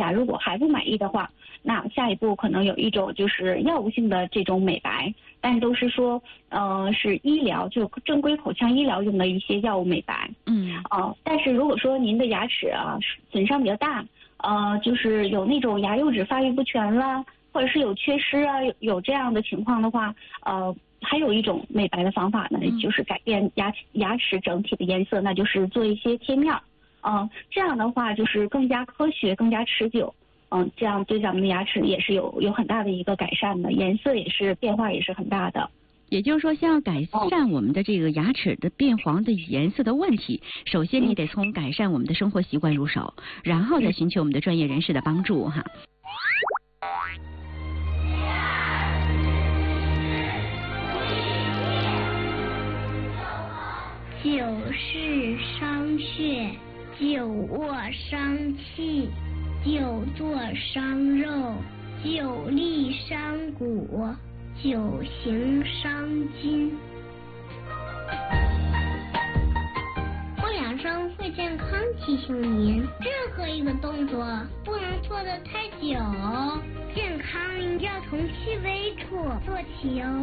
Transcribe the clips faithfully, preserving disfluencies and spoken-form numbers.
话，如果还不满意的话，那下一步可能有一种就是药物性的这种美白，但都是说呃是医疗就正规口腔医疗用的一些药物美白。 嗯呃，但是如果说您的牙齿啊损伤比较大，呃就是有那种牙釉质发育不全啦，或者是有缺失啊，有有这样的情况的话，呃。还有一种美白的方法呢， 嗯、 就是改变牙牙齿整体的颜色，那就是做一些贴面儿，嗯、呃，这样的话就是更加科学、更加持久，嗯、呃，这样对咱们的牙齿也是有有很大的一个改善的，颜色也是变化也是很大的。 也就是说，想要改善我们的这个牙齿的变黄的颜色的问题，首先你得从改善我们的生活习惯入手，然后再寻求我们的专业人士的帮助哈。 久视伤血，久卧伤气，久坐伤肉，久立伤骨，久行伤筋。会养生会健康提醒您，任何一个动作不能做得太久，健康要从细微处做起哦。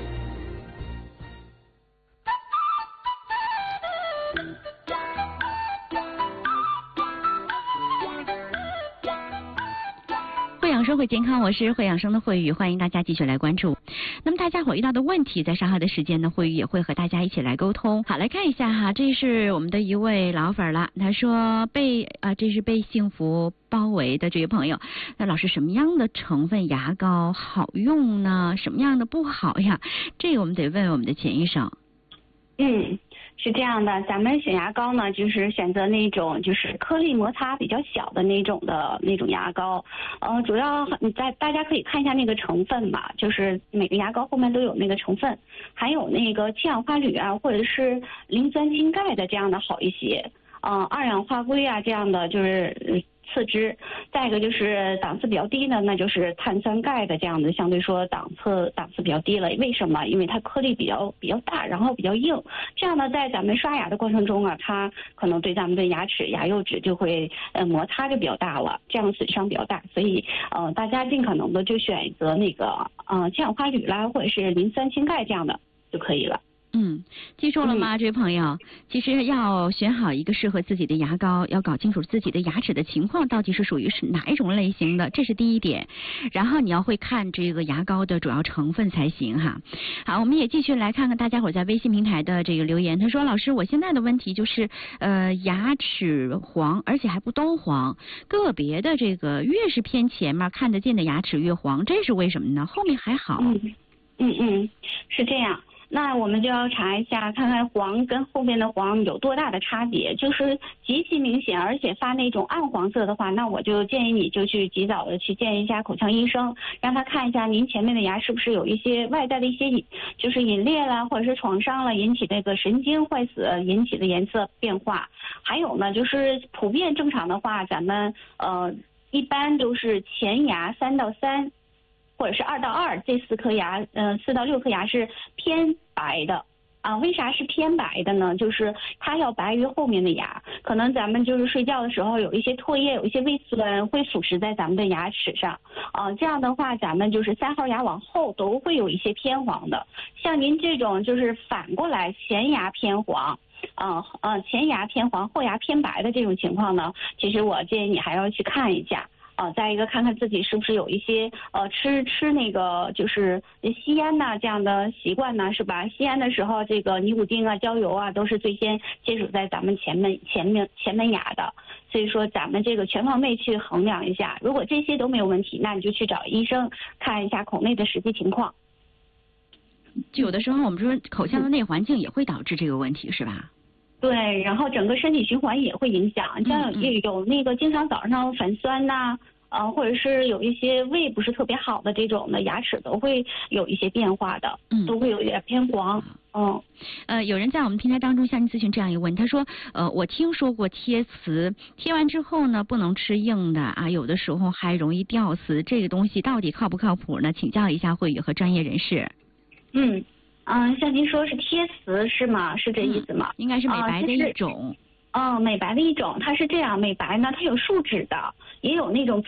会养生会健康，我是会养生的慧宇，欢迎大家继续来关注。那么大家伙遇到的问题，在稍后的时间呢，慧宇也会和大家一起来沟通。好，来看一下哈，这是我们的一位老粉了，他说被啊、呃，这是被幸福包围的这位朋友。那老师，什么样的成分牙膏好用呢？什么样的不好呀？这个我们得问问我们的钱医生。 嗯。是这样的，咱们选牙膏呢，就是选择那种就是颗粒摩擦比较小的那种的那种牙膏，呃，主要你在大家可以看一下那个成分吧，就是每个牙膏后面都有那个成分，还有那个七氧化铝啊，或者是磷酸氢钙的这样的好一些，呃，二氧化硅啊这样的就是次之，再一个就是档次比较低的，那就是碳酸钙的这样的，相对说档次档次比较低了。为什么？因为它颗粒比较比较大，然后比较硬，这样呢，在咱们刷牙的过程中啊，它可能对咱们的牙齿牙釉质就会呃摩擦就比较大了，这样损伤比较大，所以呃大家尽可能的就选择那个呃七氧化铝啦，或者是磷酸氢钙这样的就可以了。 嗯，记住了吗，这位朋友？其实要选好一个适合自己的牙膏，要搞清楚自己的牙齿的情况到底是属于是哪一种类型的，这是第一点。然后你要会看这个牙膏的主要成分才行哈。好，我们也继续来看看大家伙在微信平台的这个留言。他说：“老师，我现在的问题就是呃牙齿黄，而且还不都黄，个别的这个越是偏前面看得见的牙齿越黄，这是为什么呢？后面还好。” 嗯嗯嗯，是这样。那我们就要查一下，看看黄跟后面的黄有多大的差别，就是极其明显，而且发那种暗黄色的话，那我就建议你就去及早的去见一下口腔医生，让他看一下您前面的牙是不是有一些外在的一些隐，就是隐裂啦，或者是创伤了引起那个神经坏死引起的颜色变化。还有呢，就是普遍正常的话，咱们呃一般都是前牙三到三。或者是二到二，这四颗牙，呃，四到六颗牙是偏白的啊。为啥是偏白的呢？就是它要白于后面的牙，可能咱们就是睡觉的时候有一些唾液，有一些胃酸会腐蚀在咱们的牙齿上啊。这样的话，咱们就是三号牙往后都会有一些偏黄的。像您这种就是反过来前牙偏黄。啊呃前牙偏黄，后牙偏白的这种情况呢，其实我建议你还要去看一下。啊，再一个看看自己是不是有一些呃吃吃那个就是吸烟呐、啊、这样的习惯呢，是吧？吸烟的时候，这个尼古丁啊、焦油啊都是最先接触在咱们前门前面前门牙的，所以说咱们这个全方位去衡量一下，如果这些都没有问题，那你就去找医生看一下口内的实际情况。 有的时候我们说口腔的内环境也会导致这个问题，是吧？ 对，然后整个身体循环也会影响，像有有那个经常早上反酸呐、啊，呃，或者是有一些胃不是特别好的这种的，牙齿都会有一些变化的，嗯，都会有一点偏黄。嗯， 呃，有人在我们平台当中向您咨询这样一个问题，他说，呃，我听说过贴瓷，贴完之后呢，不能吃硬的啊，有的时候还容易掉瓷，这个东西到底靠不靠谱呢？请教一下慧宇和专业人士。 嗯。嗯，像您说是贴瓷是吗？是这意思吗？ 嗯、应该是美白的一种。 嗯、呃，美白的一种，它是这样，美白呢它有树脂的，也有那种